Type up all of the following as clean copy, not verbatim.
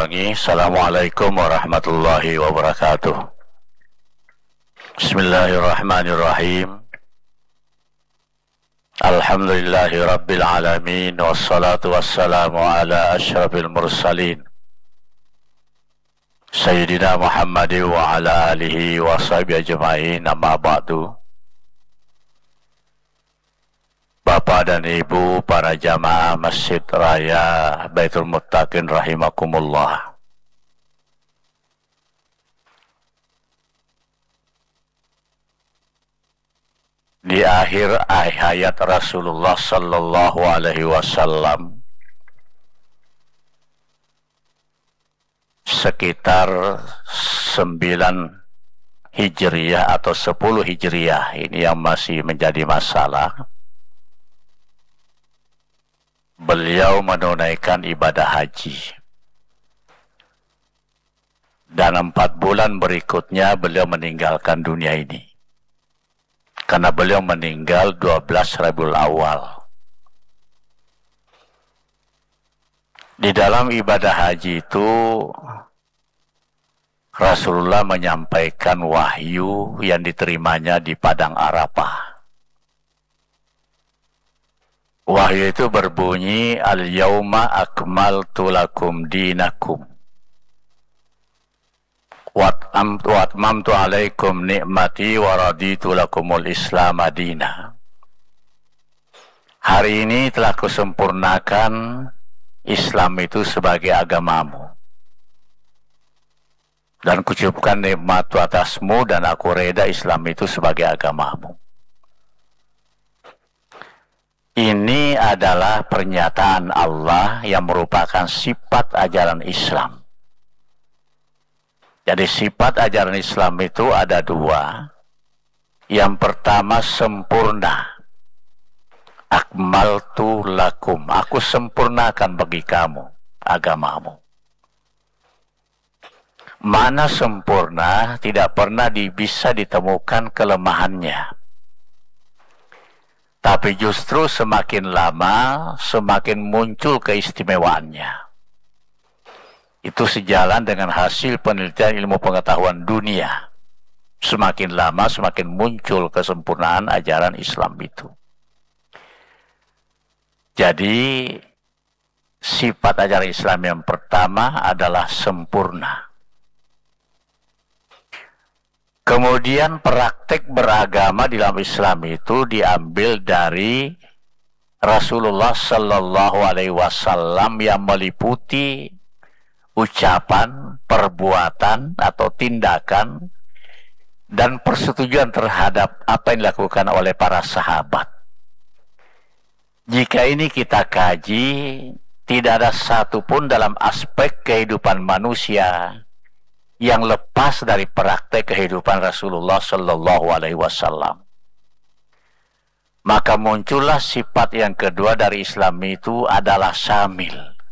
ulangi. Assalamualaikum warahmatullahi wabarakatuh. Bismillahirrahmanirrahim. Alhamdulillahi rabbil alamin. Wassalatu wassalamu ala ashrafil mursalin Sayyidina Muhammadin wa ala alihi wa sahbihi ajma'in. Amma ba'du. Bapak dan Ibu para jamaah Masjid Raya Baitul Muttaqin rahimakumullah. Di akhir hayat Rasulullah sallallahu alaihi wasallam sekitar 9 Hijriyah atau 10 Hijriyah ini yang masih menjadi masalah. Beliau menunaikan ibadah haji. Dan 4 bulan berikutnya beliau meninggalkan dunia ini. Karena beliau meninggal 12 Rabiul Awal. Di dalam ibadah haji itu Rasulullah menyampaikan wahyu yang diterimanya di Padang Arafah. Wahyu itu berbunyi, Al-yawma akmaltu lakum dinakum wa atmamtu alaikum ni'mati wa raditu lakumul islam madina. Hari ini telah kusempurnakan Islam itu sebagai agamamu. Dan kucukupkan nikmatku atasmu dan aku reda Islam itu sebagai agamamu. Ini adalah pernyataan Allah yang merupakan sifat ajaran Islam. Jadi sifat ajaran Islam itu ada 2. Yang pertama sempurna. Akmaltu lakum. Aku sempurnakan bagi kamu agamamu. Mana sempurna tidak pernah bisa ditemukan kelemahannya. Tapi justru semakin lama, semakin muncul keistimewaannya. Itu sejalan dengan hasil penelitian ilmu pengetahuan dunia. Semakin lama, semakin muncul kesempurnaan ajaran Islam itu. Jadi, sifat ajaran Islam yang pertama adalah sempurna. Kemudian praktek beragama di dalam Islam itu diambil dari Rasulullah Sallallahu Alaihi Wasallam yang meliputi ucapan, perbuatan atau tindakan dan persetujuan terhadap apa yang dilakukan oleh para sahabat. Jika ini kita kaji, tidak ada satupun dalam aspek kehidupan manusia yang lepas dari praktek kehidupan Rasulullah Sallallahu Alaihi Wasallam. Maka muncullah sifat yang kedua dari Islam itu adalah syamil.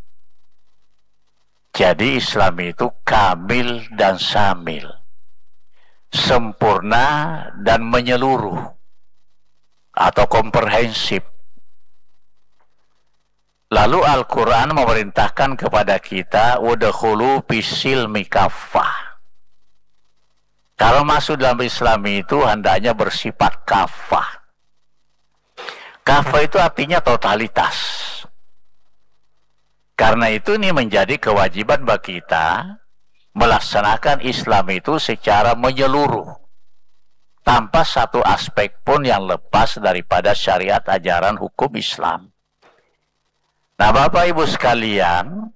Jadi Islam itu kamil dan syamil, sempurna dan menyeluruh atau komprehensif. Lalu Al-Quran memerintahkan kepada kita udkhulu fisilmi kaffah. Kalau masuk dalam Islam itu hendaknya bersifat kafah. Kafah itu artinya totalitas. Karena itu ini menjadi kewajiban bagi kita melaksanakan Islam itu secara menyeluruh. Tanpa satu aspek pun yang lepas daripada syariat ajaran hukum Islam. Nah, Bapak Ibu sekalian,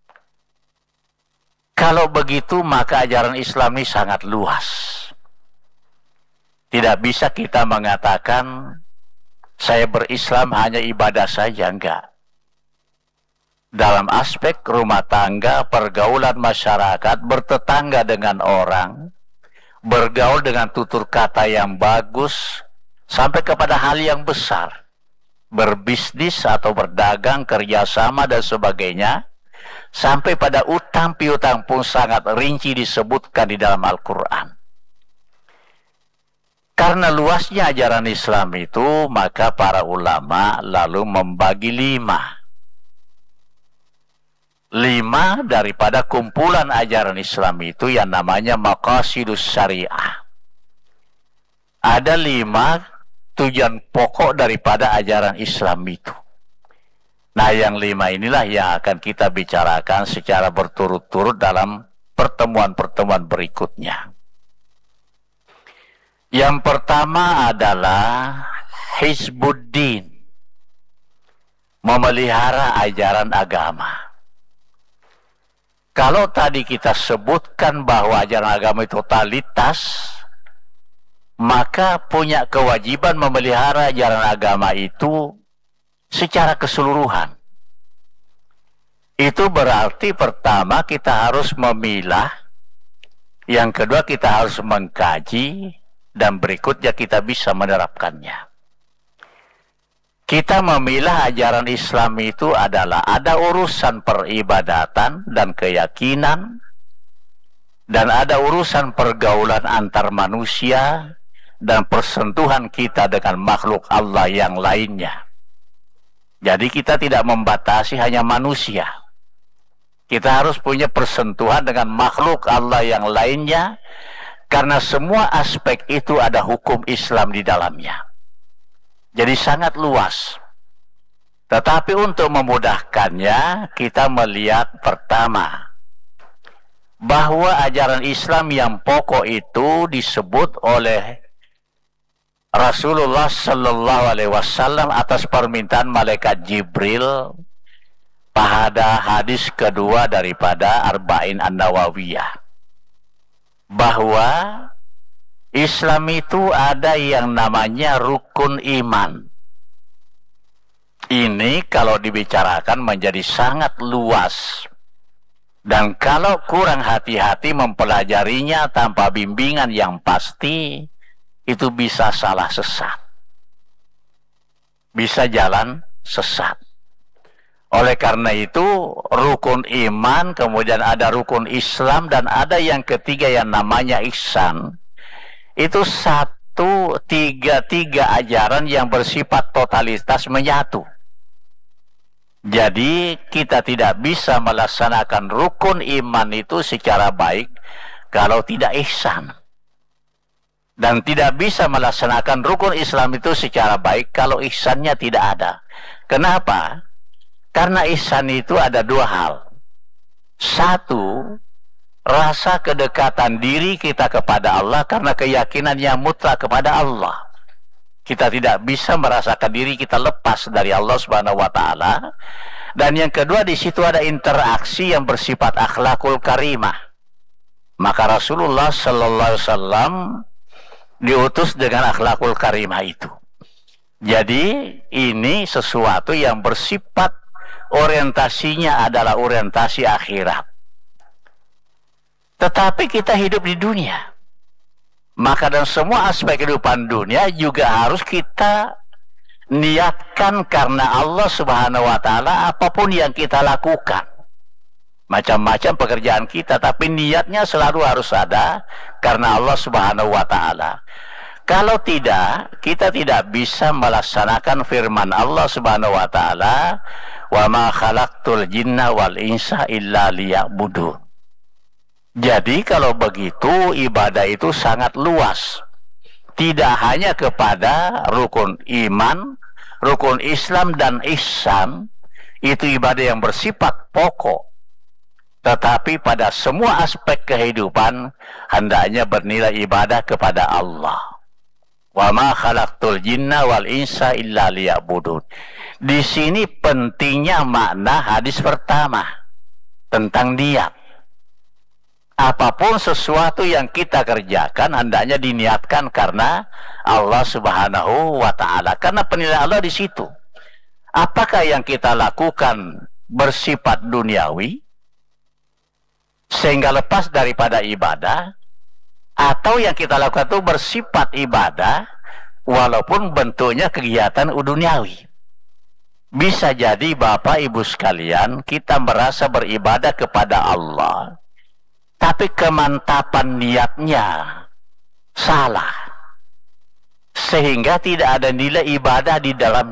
kalau begitu maka ajaran Islam ini sangat luas. Tidak bisa kita mengatakan saya berislam hanya ibadah saja, enggak. Dalam aspek rumah tangga, pergaulan masyarakat, bertetangga dengan orang, bergaul dengan tutur kata yang bagus, sampai kepada hal yang besar. Berbisnis atau berdagang, kerjasama dan sebagainya, sampai pada utang piutang pun sangat rinci disebutkan di dalam Al-Quran. Karena luasnya ajaran Islam itu, maka para ulama lalu membagi 5 5 daripada kumpulan ajaran Islam itu yang namanya maqasidus syariah. Ada 5 tujuan pokok daripada ajaran Islam itu. Nah, yang 5 inilah yang akan kita bicarakan secara berturut-turut dalam pertemuan-pertemuan berikutnya. Yang pertama adalah Hizbuddin, memelihara ajaran agama. Kalau tadi kita sebutkan bahwa ajaran agama itu totalitas, maka punya kewajiban memelihara ajaran agama itu secara keseluruhan. Itu berarti pertama kita harus memilah, yang kedua kita harus mengkaji, dan berikutnya kita bisa menerapkannya. Kita memilah ajaran Islam itu adalah ada urusan peribadatan dan keyakinan, dan ada urusan pergaulan antar manusia dan persentuhan kita dengan makhluk Allah yang lainnya. Jadi kita tidak membatasi hanya manusia. Kita harus punya persentuhan dengan makhluk Allah yang lainnya, karena semua aspek itu ada hukum Islam di dalamnya. Jadi sangat luas. Tetapi untuk memudahkannya, kita melihat pertama, bahwa ajaran Islam yang pokok itu disebut oleh Rasulullah Sallallahu Alaihi Wasallam atas permintaan malaikat Jibril pada hadis kedua daripada Arba'in An-Nawawiyah, bahwa Islam itu ada yang namanya rukun iman. Ini kalau dibicarakan menjadi sangat luas. Dan kalau kurang hati-hati mempelajarinya tanpa bimbingan yang pasti, itu bisa salah sesat. Bisa jalan sesat. Oleh karena itu, rukun iman, kemudian ada rukun Islam, dan ada yang ketiga yang namanya ihsan. Itu tiga ajaran yang bersifat totalitas menyatu. Jadi kita tidak bisa melaksanakan rukun iman itu secara baik kalau tidak ihsan. Dan tidak bisa melaksanakan rukun Islam itu secara baik kalau ihsannya tidak ada. Kenapa? Karena ihsan itu ada dua hal. Satu, rasa kedekatan diri kita kepada Allah karena keyakinan yang mutlak kepada Allah. Kita tidak bisa merasakan diri kita lepas dari Allah Subhanahu wa taala. Dan yang kedua, di situ ada interaksi yang bersifat akhlakul karimah. Maka Rasulullah sallallahu alaihi wasallam diutus dengan akhlakul karimah itu. Jadi ini sesuatu yang bersifat orientasinya adalah orientasi akhirat. Tetapi kita hidup di dunia. Maka dan semua aspek kehidupan dunia juga harus kita niatkan karena Allah Subhanahu wa taala apapun yang kita lakukan. Macam-macam pekerjaan kita, tapi niatnya selalu harus ada karena Allah Subhanahu wa taala. Kalau tidak, kita tidak bisa melaksanakan firman Allah Subhanahu wa taala, "Wa ma khalaqtul jinna wal insa illa liya'budun." Jadi kalau begitu ibadah itu sangat luas. Tidak hanya kepada rukun iman, rukun Islam dan ihsan, itu ibadah yang bersifat pokok. Tetapi pada semua aspek kehidupan hendaknya bernilai ibadah kepada Allah. Wa ma khalaqtul jinna wal insa illa liya'budun. Di sini pentingnya makna hadis pertama tentang niat. Apapun sesuatu yang kita kerjakan hendaknya diniatkan karena Allah Subhanahu wa taala. Karena penilaian Allah di situ. Apakah yang kita lakukan bersifat duniawi sehingga lepas daripada ibadah, atau yang kita lakukan itu bersifat ibadah walaupun bentuknya kegiatan duniawi. Bisa jadi Bapak Ibu sekalian, kita merasa beribadah kepada Allah, tapi kemantapan niatnya salah, sehingga tidak ada nilai ibadah di dalam